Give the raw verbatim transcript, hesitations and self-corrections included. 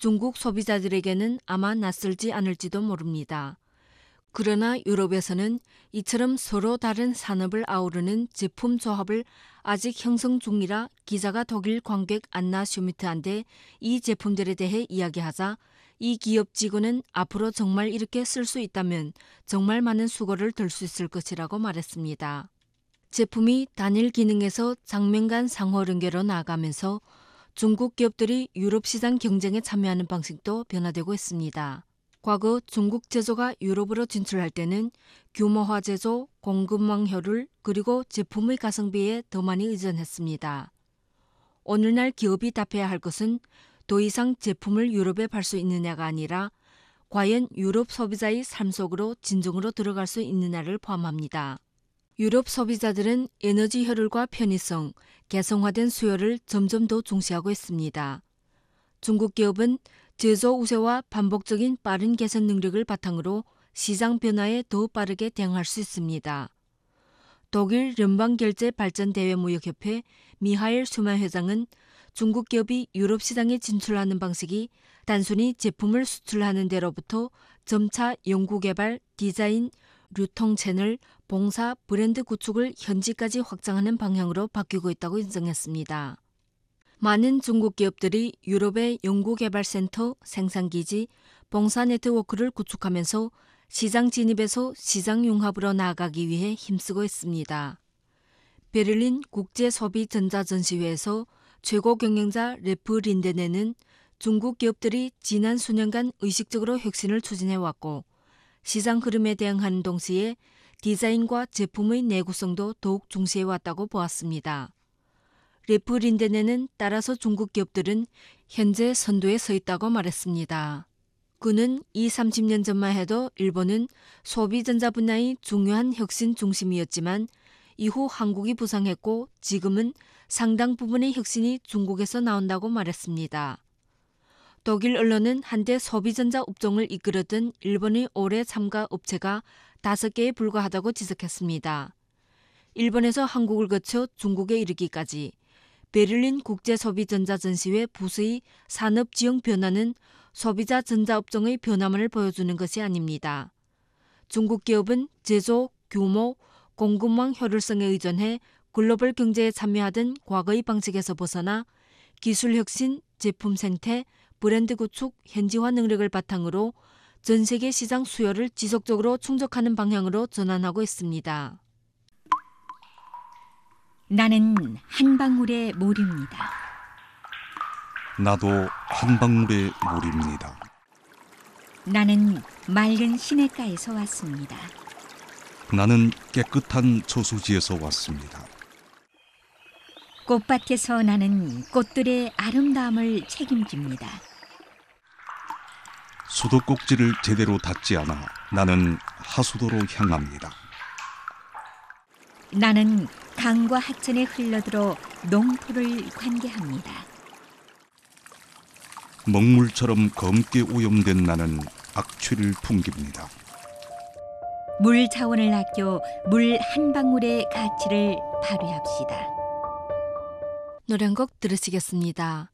중국 소비자들에게는 아마 낯설지 않을지도 모릅니다. 그러나 유럽에서는 이처럼 서로 다른 산업을 아우르는 제품 조합을 아직 형성 중이라 기자가 독일 관객 안나 슈미트한테 이 제품들에 대해 이야기하자 이 기업 직원은 앞으로 정말 이렇게 쓸 수 있다면 정말 많은 수고를 덜 수 있을 것이라고 말했습니다. 제품이 단일 기능에서 장면 간 상호 연결로 나아가면서 중국 기업들이 유럽 시장 경쟁에 참여하는 방식도 변화되고 있습니다. 과거 중국 제조가 유럽으로 진출할 때는 규모화 제조, 공급망 효율, 그리고 제품의 가성비에 더 많이 의존했습니다. 오늘날 기업이 답해야 할 것은 더 이상 제품을 유럽에 팔 수 있느냐가 아니라 과연 유럽 소비자의 삶 속으로 진정으로 들어갈 수 있느냐를 포함합니다. 유럽 소비자들은 에너지 효율과 편의성, 개성화된 수요를 점점 더 중시하고 있습니다. 중국 기업은 제조 우세와 반복적인 빠른 개선 능력을 바탕으로 시장 변화에 더 빠르게 대응할 수 있습니다. 독일 연방결제발전대외무역협회 미하엘 슈만 회장은 중국 기업이 유럽 시장에 진출하는 방식이 단순히 제품을 수출하는 데로부터 점차 연구개발, 디자인, 유통 채널, 봉사, 브랜드 구축을 현지까지 확장하는 방향으로 바뀌고 있다고 인정했습니다. 많은 중국 기업들이 유럽의 연구개발센터, 생산기지, 봉사 네트워크를 구축하면서 시장 진입에서 시장 융합으로 나아가기 위해 힘쓰고 있습니다. 베를린 국제소비전자전시회에서 최고 경영자 레프 린데네는 중국 기업들이 지난 수년간 의식적으로 혁신을 추진해왔고 시장 흐름에 대응하는 동시에 디자인과 제품의 내구성도 더욱 중시해왔다고 보았습니다. 레프 린데네는 따라서 중국 기업들은 현재 선두에 서 있다고 말했습니다. 그는 이십, 삼십 년 전만 해도 일본은 소비전자 분야의 중요한 혁신 중심이었지만 이후 한국이 부상했고 지금은 상당 부분의 혁신이 중국에서 나온다고 말했습니다. 독일 언론은 한때 소비전자 업종을 이끌었던 일본의 올해 참가 업체가 다섯 개에 불과하다고 지적했습니다. 일본에서 한국을 거쳐 중국에 이르기까지 베를린 국제소비전자전시회 부스의 산업지형 변화는 소비자 전자업종의 변화만을 보여주는 것이 아닙니다. 중국 기업은 제조, 규모, 공급망 효율성에 의존해 글로벌 경제에 참여하던 과거의 방식에서 벗어나 기술 혁신, 제품 생태, 브랜드 구축, 현지화 능력을 바탕으로 전 세계 시장 수요를 지속적으로 충족하는 방향으로 전환하고 있습니다. 나는 한 방울의 물입니다. 나도 한 방울의 물입니다. 나는 맑은 시냇가에서 왔습니다. 나는 깨끗한 저수지에서 왔습니다. 꽃밭에서 나는 꽃들의 아름다움을 책임집니다. 수도꼭지를 제대로 닫지 않아 나는 하수도로 향합니다. 나는 강과 하천에 흘러들어 농토를 관계합니다. 먹물처럼 검게 오염된 나는 악취를 풍깁니다. 물 자원을 아껴 물 한 방울의 가치를 발휘합시다. 노래 한 곡 들으시겠습니다.